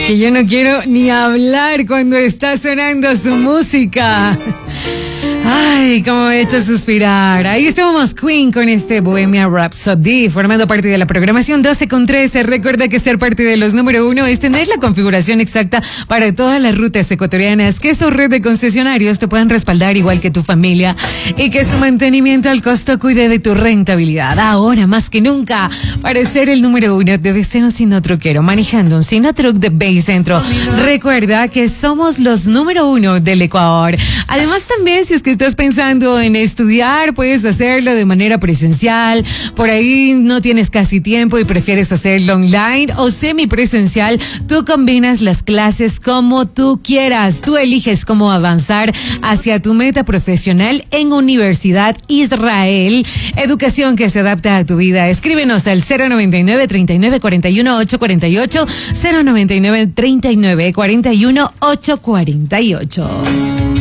que yo no quiero ni hablar cuando está sonando su música. Ay, cómo me ha hecho suspirar. Ahí estamos, Queen, con este Bohemian Rhapsody, formando parte de la programación 12:13. Recuerda que ser parte de los número 1 es tener la configuración exacta para todas las rutas ecuatorianas, que su red de concesionarios te puedan respaldar igual que tu familia y que su mantenimiento al costo cuide de tu rentabilidad. Ahora, más que nunca, para ser el número 1 debes ser un sinotruquero, manejando un sinotruc de Bay Centro. Recuerda que somos los número 1 del Ecuador. Además, también, si es que estás pensando en estudiar, puedes hacerlo de manera presencial. Por ahí no tienes casi tiempo y prefieres hacerlo online o semipresencial. Tú combinas las clases como tú quieras. Tú eliges cómo avanzar hacia tu meta profesional en Universidad Israel. Educación que se adapta a tu vida. Escríbenos al 099 39 41 848, 099 39 41 848.